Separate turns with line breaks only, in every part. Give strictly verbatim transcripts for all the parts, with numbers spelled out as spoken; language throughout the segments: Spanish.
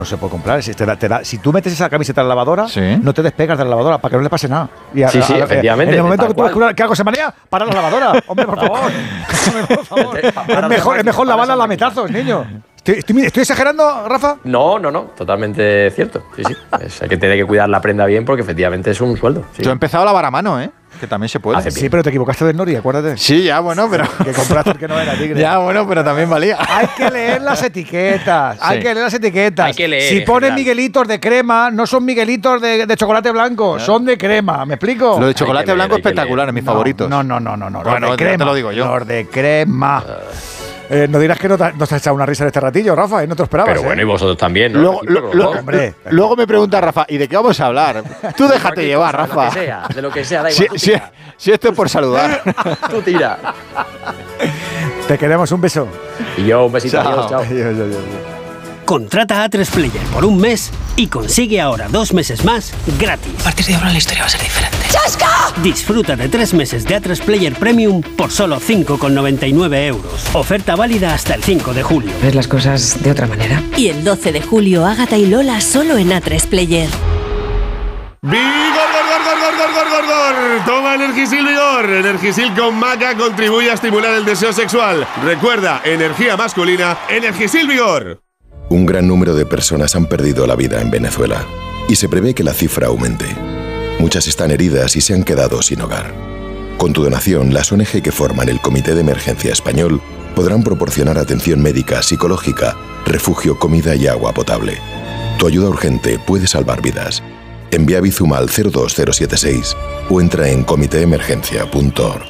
No se puede comprar. Si, te da, te da, si tú metes esa camiseta en la lavadora,
¿Sí?
no te despegas de la lavadora para que no le pase nada. Y a,
sí, sí,
a, a,
efectivamente.
En el momento que tú ves que, que algo se manea, para la lavadora. Hombre, por favor. Hombre, por favor. es mejor, es mejor lavarla a lametazos, niño. ¿Estoy, estoy, ¿Estoy exagerando, Rafa?
No, no, no. Totalmente cierto. Sí, sí. Es, hay que tener que cuidar la prenda bien porque efectivamente es un sueldo. Sí.
Yo he empezado a lavar a mano, ¿eh? Que también se puede.
Sí, pero te equivocaste de Nori, acuérdate.
Sí, ya, bueno, pero...
Que compraste el que no era, tigre.
Ya, bueno, pero también valía.
Hay que leer las etiquetas. Sí. Hay que leer las etiquetas.
Hay que leer,
si ponen Miguelitos de crema, no son Miguelitos de, de chocolate blanco, claro. Son de crema. ¿Me explico?
Lo de chocolate
leer,
blanco es espectacular, en mis
no,
favoritos.
No, no, no, no. no.
Bueno,
los de crema.
te lo digo yo.
Los de crema. Uh. Eh, no dirás que no te, no te has echado una risa en este ratillo, Rafa, ¿eh? No te lo esperabas.
Pero bueno,
¿eh?
y vosotros también, ¿no?
Luego, lo, lo,
hombre,
luego me pregunta Rafa, ¿y de qué vamos a hablar? Tú déjate llevar,
cosa,
Rafa.
De lo que sea, de lo que sea, da igual.
Si, si, si esto es por saludar.
Tú tira.
Te queremos, un beso.
Y yo, un besito.
Chao.
Adiós, chao.
Adiós, adiós.
Contrata a tres Player por un mes y consigue ahora dos meses más gratis.
A partir de ahora la historia va a ser diferente.
¡Chasca! Disfruta de tres meses de A tres Player Premium por solo cinco con noventa y nueve euros. Oferta válida hasta el cinco de julio.
¿Ves las cosas de otra manera?
Y el doce de julio, Ágata y Lola solo en A tres Player.
¡Vigor, gor, gor, gor, gor, gor, gor, gor! Toma Energisil Vigor. Energisil con maca contribuye a estimular el deseo sexual. Recuerda, energía masculina, Energisil Vigor.
Un gran número de personas han perdido la vida en Venezuela y se prevé que la cifra aumente. Muchas están heridas y se han quedado sin hogar. Con tu donación, las O N G que forman el Comité de Emergencia Español podrán proporcionar atención médica, psicológica, refugio, comida y agua potable. Tu ayuda urgente puede salvar vidas. Envía Bizum al cero dos cero siete seis o entra en comité emergencia punto org.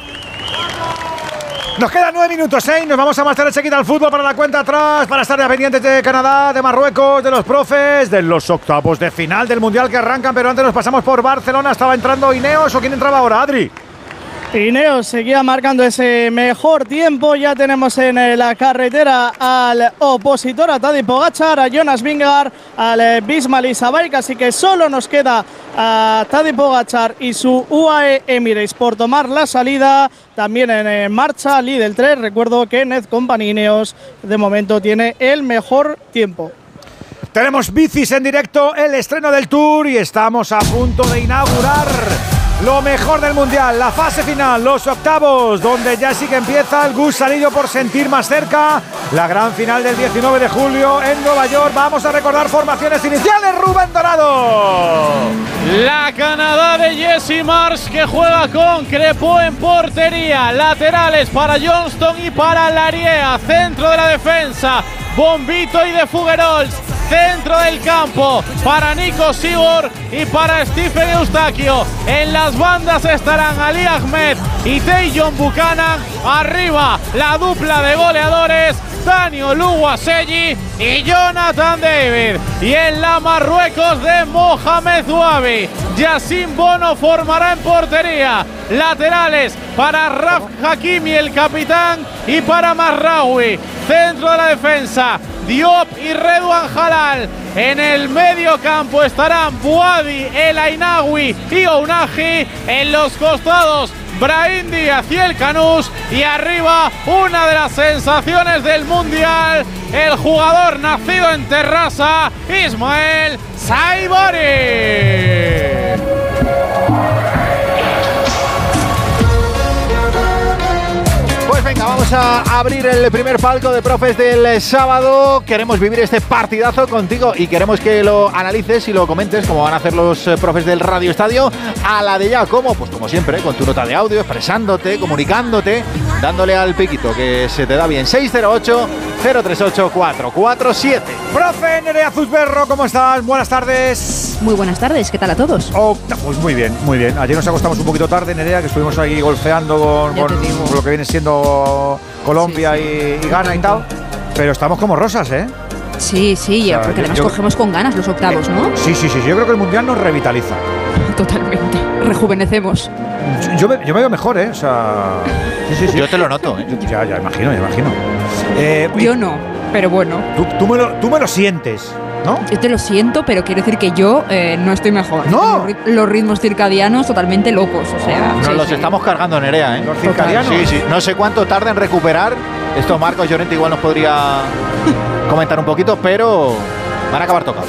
Nos quedan nueve minutos, ¿eh? Nos vamos a marchar enseguida al fútbol para la cuenta atrás, para estar pendientes de Canadá, de Marruecos, de los profes, de los octavos de final del Mundial que arrancan, pero antes nos pasamos por Barcelona. ¿Estaba entrando Ineos o quién entraba ahora, Adri?
Ineos seguía marcando ese mejor tiempo. Ya tenemos en la carretera al opositor, a Tadej Pogačar, a Jonas Vingegaard, al Bismal Isabaik, así que solo nos queda a Tadej Pogačar y su U A E Emirates por tomar la salida. También en marcha Lidl tres. Recuerdo que Ned Company Ineos de momento tiene el mejor tiempo.
Tenemos bicis en directo, el estreno del Tour y estamos a punto de inaugurar lo mejor del Mundial, la fase final, los octavos, donde ya sí que empieza el gusanillo por sentir más cerca la gran final del diecinueve de julio en Nueva York. Vamos a recordar formaciones iniciales. Rubén Dorado.
La Canadá de Jesse Marsh, que juega con Crepeau en portería. Laterales para Johnston y para Lariea. Centro de la defensa, Bombito y de Fougerols. Centro del campo para Nico Sigurd y para Stephen Eustaquio. En las bandas estarán Ali Ahmed y Tajon Buchanan. Arriba la dupla de goleadores, Daniel Uluwaseyi y Jonathan David. Y en la Marruecos de Mohamed Zouabi, Yacine Bono formará en portería. Laterales para Raf Hakimi, el capitán, y para Mazraoui. Centro de la defensa, Diop y Redouane Halal. En el medio campo estarán Bouhaddi, El Ainaoui y Ounahi. En los costados, Brahim Díaz y El Canús. Y arriba, una de las sensaciones del Mundial, el jugador nacido en Terrassa, Ismael Saibari.
Pues venga, vamos a abrir el primer palco de profes del sábado. Queremos vivir este partidazo contigo y queremos que lo analices y lo comentes como van a hacer los profes del Radio Estadio a la de ya. ¿Cómo? Pues como siempre, con tu nota de audio, expresándote, comunicándote, dándole al piquito que se te da bien. seis cero ocho, cero tres ocho, cuatro cuatro siete.
Profe Nerea Zuzberro, ¿cómo estás? Buenas tardes.
Muy buenas tardes, ¿qué tal a todos?
Oh, pues muy bien, muy bien. Ayer nos acostamos un poquito tarde, Nerea, que estuvimos ahí golfeando con, con, con lo que viene siendo Colombia sí, sí. Y, y Ghana y tal, pero estamos como rosas, ¿eh?
Sí, sí, o sea, porque yo, además yo, cogemos con ganas los octavos, ¿no?
Sí, sí, sí, yo creo que el Mundial nos revitaliza.
Totalmente, rejuvenecemos.
Yo, yo, me, yo me veo mejor, ¿eh? O sea, sí, sí, sí.
Yo te lo noto, ¿eh?
Yo, ya, ya, imagino, ya imagino. Eh,
yo no, pero bueno.
Tú, tú, me lo, tú me lo sientes, ¿no?
Yo te lo siento, pero quiero decir que yo eh, no estoy mejor.
¡No!
Los, los ritmos circadianos totalmente locos, o sea…
Nos
sí,
los
sí.
estamos cargando, Nerea, ¿eh?
¿Los circadianos?
Sí, sí. No sé cuánto tarda en recuperar. Esto Marcos Llorente igual nos podría comentar un poquito, pero van a acabar tocados.